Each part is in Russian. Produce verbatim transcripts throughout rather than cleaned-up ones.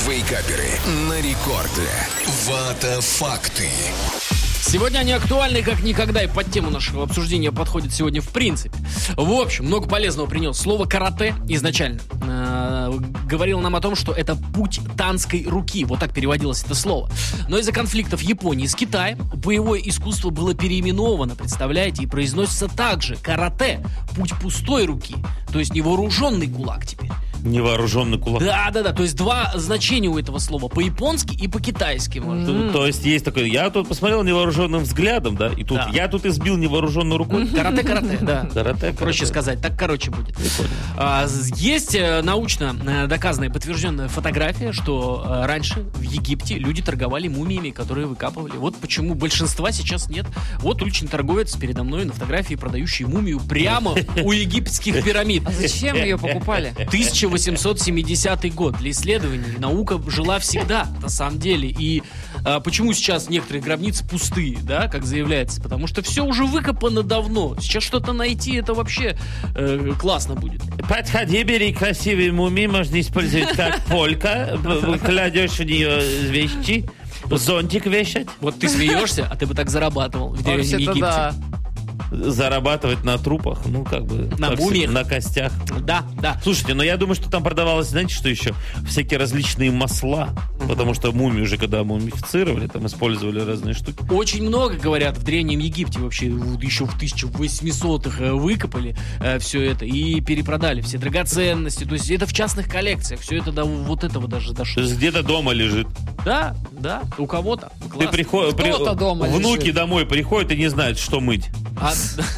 Вейкаперы на рекорде. Вата факты. Сегодня они актуальны как никогда, и под тему нашего обсуждения подходят сегодня в принципе. В общем, много полезного принес. Слово «карате» изначально э, говорило нам о том, что это путь танской руки. Вот так переводилось это слово. Но из-за конфликтов Японии с Китаем боевое искусство было переименовано, представляете, и произносится также «карате» — путь пустой руки. То есть невооруженный кулак теперь. Невооруженный кулак. Да, да, да. То есть два значения у этого слова: по-японски и по-китайски. Mm-hmm. То, то есть есть такое. Я тут посмотрел невооруженным взглядом, да, и тут да. я тут избил невооруженной рукой. Карате-карате, да. Карате, проще сказать, так короче будет. А, есть научно доказанная, подтвержденная фотография, что раньше в Египте люди торговали мумиями, которые выкапывали. Вот почему большинства сейчас нет. Вот уличный торговец передо мной на фотографии, продающий мумию прямо у египетских пирамид. А зачем ее покупали? тысяча восемьсот семидесятый год. Для исследований наука жила всегда, на самом деле. И а, почему сейчас некоторые гробницы пустые, да, как заявляется? Потому что все уже выкопано давно. Сейчас что-то найти, это вообще э, классно будет. Подходи, бери красивые мумии, можно использовать как полька. Кладешь в нее вещи, зонтик вешать. Вот ты смеешься, а ты бы так зарабатывал в Древнем Египте. Да. Зарабатывать на трупах, ну, как бы... На мумиях. На костях. Да, да. Слушайте, но я думаю, что там продавалось, знаете, что еще? Всякие различные масла. Uh-huh. Потому что мумию уже, когда мумифицировали, там использовали разные штуки. Очень много, говорят, в Древнем Египте вообще еще в тысяча восьмисотых выкопали э, все это и перепродали все драгоценности. То есть это в частных коллекциях. Все это до вот этого даже дошло. То есть где-то дома лежит. Да, да. У кого-то. Классно. Ты приход... Кто-то при... дома Внуки лежит. Домой приходят и не знают, что мыть. А...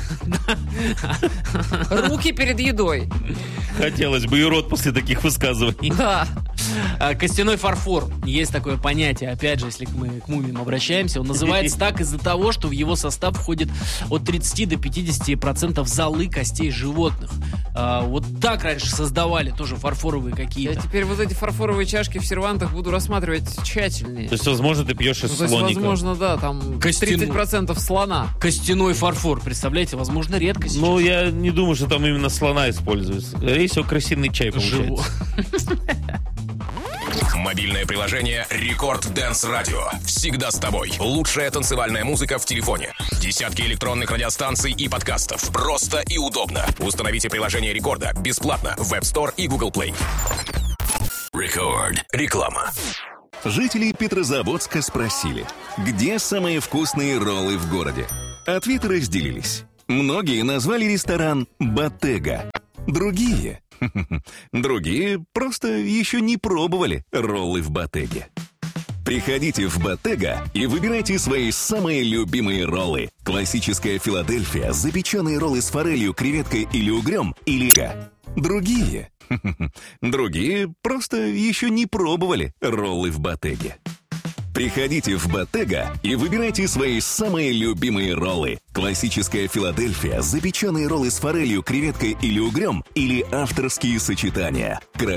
Руки перед едой. Хотелось бы и рот после таких высказываний. Да. Костяной фарфор. Есть такое понятие, опять же, если мы к мумиям обращаемся. Он называется так из-за того, что в его состав входит от тридцати до пятидесяти процентов золы костей животных. А, вот так раньше создавали тоже фарфоровые какие-то. Я теперь вот эти фарфоровые чашки в сервантах буду рассматривать тщательнее. То есть, возможно, ты пьешь из ну, слоника. То есть, возможно, да, там Костяной. тридцать процентов слона. Костяной фарфор, представляете, возможно, редко сейчас. Ну, я не думаю, что там именно слона используется. Скорее всего, крысиный чай получается. Мобильное приложение Рекорд Дэнс Радио. Всегда с тобой. Лучшая танцевальная музыка в телефоне. Десятки электронных радиостанций и подкастов. Просто и удобно. Установите приложение Рекорда бесплатно в App Store и Google Play. Рекорд. Реклама. Жители Петрозаводска спросили, где самые вкусные роллы в городе. Ответы разделились. Многие назвали ресторан «Боттега». Другие... Другие просто еще не пробовали роллы в Боттеге. Приходите в Боттега и выбирайте свои самые любимые роллы. Классическая Филадельфия, запеченные роллы с форелью, креветкой или угрем, или... Другие... Другие просто еще не пробовали роллы в Боттеге. Приходите в Боттега и выбирайте свои самые любимые роллы. Классическая Филадельфия, запеченные роллы с форелью, креветкой или угрем, или авторские сочетания.